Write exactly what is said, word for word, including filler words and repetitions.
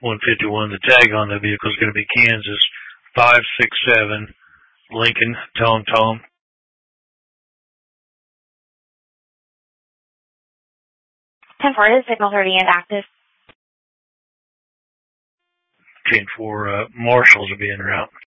one fifty-one. The tag on the vehicle is going to be Kansas five six seven Lincoln Tone Tone. ten four is signal thirty and active. ten four, uh, marshals will be en route.